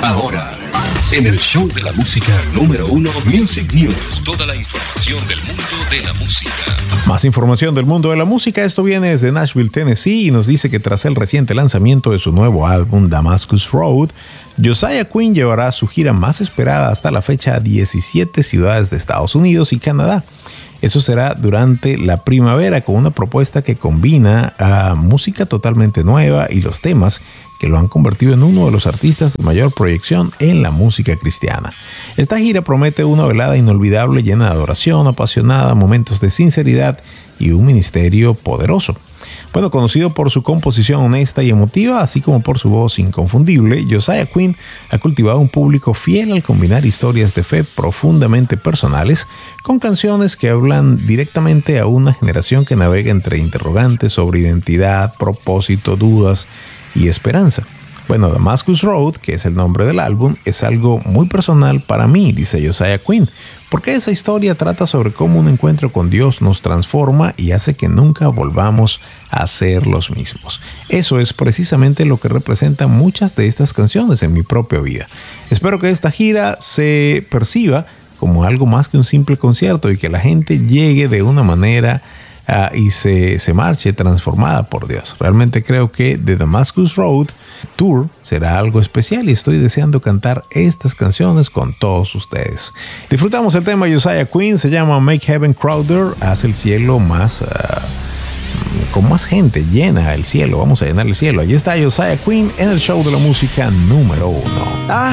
Ahora, en el show de la música número 1, Music News. Toda la información del mundo de la música. Más información del mundo de la música. Esto viene desde Nashville, Tennessee, y nos dice que tras el reciente lanzamiento de su nuevo álbum Damascus Road, Josiah Quinn llevará su gira más esperada hasta la fecha a 17 ciudades de Estados Unidos y Canadá. Eso será durante la primavera, con una propuesta que combina a música totalmente nueva y los temas que lo han convertido en uno de los artistas de mayor proyección en la música cristiana. Esta gira promete una velada inolvidable llena de adoración apasionada, momentos de sinceridad y un ministerio poderoso. Bueno, conocido por su composición honesta y emotiva, así como por su voz inconfundible, Josiah Quinn ha cultivado un público fiel al combinar historias de fe profundamente personales con canciones que hablan directamente a una generación que navega entre interrogantes sobre identidad, propósito, dudas y esperanza. Bueno, Damascus Road, que es el nombre del álbum, es algo muy personal para mí, dice Josiah Quinn, porque esa historia trata sobre cómo un encuentro con Dios nos transforma y hace que nunca volvamos a ser los mismos. Eso es precisamente lo que representan muchas de estas canciones en mi propia vida. Espero que esta gira se perciba como algo más que un simple concierto y que la gente llegue de una manera y se marche transformada por Dios. Realmente creo que The Damascus Road Tour será algo especial y estoy deseando cantar estas canciones con todos ustedes. Disfrutamos el tema de Josiah Quinn, se llama Make Heaven Crowder, hace el cielo más con más gente, llena el cielo, vamos a llenar el cielo. Allí está Josiah Quinn en el show de la música número 1.